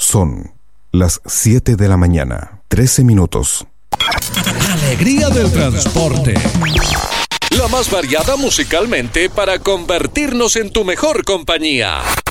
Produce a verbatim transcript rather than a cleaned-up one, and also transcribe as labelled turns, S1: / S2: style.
S1: Son las siete de la mañana, trece minutos.
S2: Alegría del transporte.
S3: La más variada musicalmente para convertirnos en tu mejor compañía.